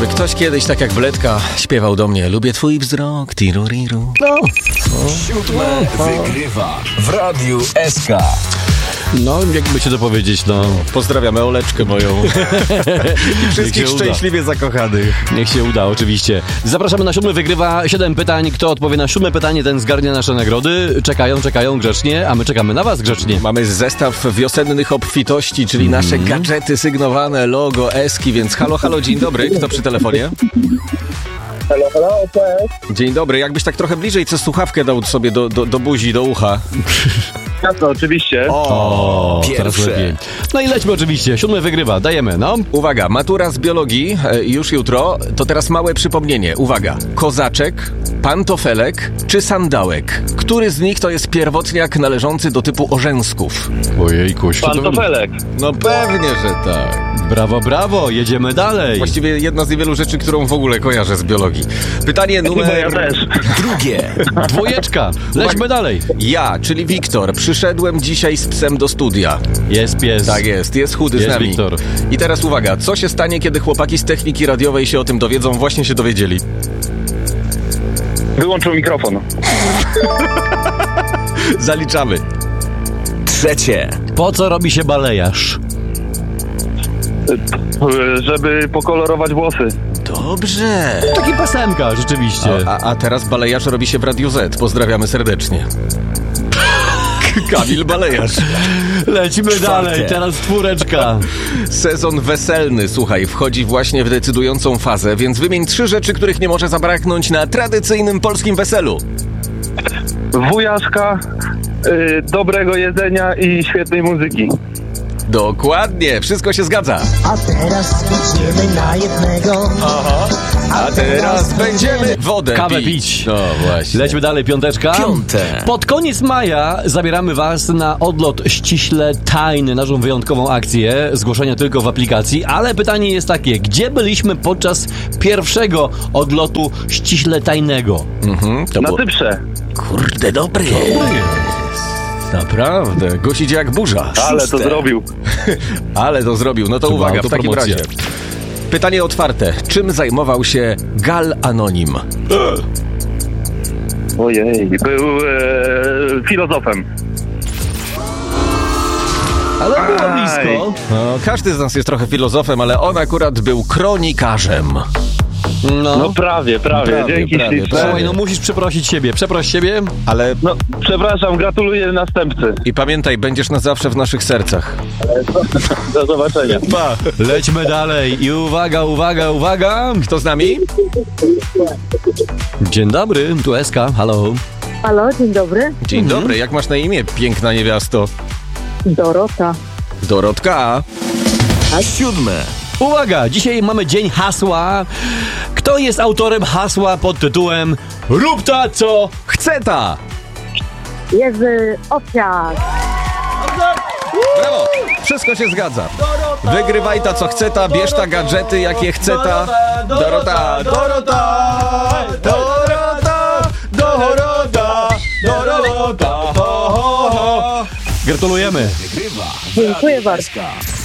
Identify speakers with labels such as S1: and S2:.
S1: Żeby ktoś kiedyś, tak jak Bledka, śpiewał do mnie: lubię twój wzrok, tiruriru. No.
S2: Siódme wygrywa w Radiu SK.
S3: No, jakby ci to powiedzieć, no.
S1: Pozdrawiamy Oleczkę moją. I wszystkich szczęśliwie zakochanych.
S3: Niech się uda, oczywiście. Zapraszamy na siódmy wygrywa 7 pytań. Kto odpowie na siódme pytanie, ten zgarnie nasze nagrody. Czekają grzecznie, a my czekamy na was grzecznie.
S1: Mamy zestaw wiosennych obfitości, czyli nasze gadżety sygnowane, logo, eski, więc halo, dzień dobry. Kto przy telefonie?
S4: Halo, cześć.
S1: Dzień dobry. Jakbyś tak trochę bliżej co słuchawkę dał sobie do buzi, do ucha.
S4: Jasno, oczywiście.
S3: O, teraz
S2: pierwsze.
S3: lepiej. No i lećmy oczywiście. Siódmy wygrywa, dajemy, no.
S1: Uwaga, matura z biologii już jutro. To teraz małe przypomnienie. Uwaga, kozaczek, pantofelek czy sandałek? Który z nich to jest pierwotniak należący do typu orzęsków?
S3: Ojejku,
S4: Pantofelek.
S1: No pewnie, że tak.
S3: Brawo, jedziemy dalej.
S1: Właściwie jedna z niewielu rzeczy, którą w ogóle kojarzę z biologii. Pytanie
S4: Ja
S1: numer...
S4: też.
S2: Drugie.
S3: Dwójeczka, lećmy dalej.
S1: Ja, czyli Wiktor, przyszedłem dzisiaj z psem do studia.
S3: Jest pies.
S1: Tak jest chudy
S3: Jest
S1: z nami.
S3: Wiktor.
S1: I teraz uwaga, co się stanie, kiedy chłopaki z techniki radiowej się o tym dowiedzą? Właśnie się dowiedzieli.
S4: Wyłączył mikrofon.
S1: Zaliczamy.
S2: Trzecie.
S3: Po co robi się balejarz?
S4: Żeby pokolorować włosy.
S1: Dobrze.
S3: Taki pasemka, rzeczywiście.
S1: A teraz balejarz robi się w Radiu Z. Pozdrawiamy serdecznie. Kamil Balejarz.
S3: Lecimy dalej, teraz czwóreczka.
S1: Sezon weselny, słuchaj, wchodzi właśnie w decydującą fazę, więc wymień 3 rzeczy, których nie może zabraknąć na tradycyjnym polskim weselu.
S4: Wujaszka, dobrego jedzenia i świetnej muzyki.
S1: Dokładnie, wszystko się zgadza.
S5: A teraz idziemy na jednego.
S1: A teraz będziemy wodę
S3: Kawę pić.
S1: No właśnie.
S3: Lećmy dalej, piąteczka.
S2: Piąte.
S3: Pod koniec maja zabieramy was na odlot ściśle tajny, naszą wyjątkową akcję, zgłoszenia tylko w aplikacji, ale pytanie jest takie, gdzie byliśmy podczas pierwszego odlotu ściśle tajnego?
S1: To
S4: Na
S1: było...
S4: Cyprze.
S2: Kurde, dobry.
S1: Naprawdę, gość idzie jak burza.
S4: Ale to
S2: Szóste.
S4: zrobił.
S1: Ale to zrobił. No to
S3: była
S1: uwaga, w takim
S3: autopromocja.
S1: razie. Pytanie otwarte. Czym zajmował się Gal Anonim?
S4: Ojej, był filozofem.
S3: Ale było
S4: Aj.
S3: blisko.
S1: No, każdy z nas jest trochę filozofem, ale on akurat był kronikarzem.
S4: No prawie. Dzięki śliczne.
S3: Słuchaj, no musisz przeprosić siebie. Przeproś siebie.
S1: Ale
S4: No, przepraszam, gratuluję następcy.
S1: i pamiętaj, będziesz na zawsze w naszych sercach.
S4: Do zobaczenia.
S1: Pa.
S3: Lećmy dalej i uwaga.
S1: Kto z nami?
S3: Dzień dobry, tu SK, halo.
S6: Halo, dzień dobry.
S1: Dzień dobry, jak masz na imię, piękna niewiasto?
S6: Dorota.
S1: Dorotka.
S2: Siódme.
S3: Uwaga, dzisiaj mamy dzień hasła. Kto jest autorem hasła pod tytułem Rób ta, co chce ta?
S6: Jerzy Owsiak.
S1: Brawo, wszystko się zgadza. Wygrywaj ta, co chce ta, bierz ta gadżety, jakie chce ta. Dorota.
S3: Gratulujemy.
S2: Wygrywa w
S6: Dziękuję
S2: Radiu
S6: bardzo.
S2: SK.